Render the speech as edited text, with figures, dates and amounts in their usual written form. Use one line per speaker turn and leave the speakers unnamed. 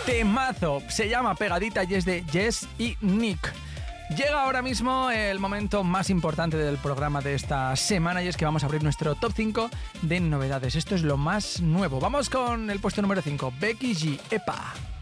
Temazo, se llama Pegadita y es de Jess y Nick. Llega ahora mismo el momento más importante del programa de esta semana y es que vamos a abrir nuestro top 5 de novedades. Esto es lo más nuevo. Vamos con el puesto número 5, Becky G, Epa.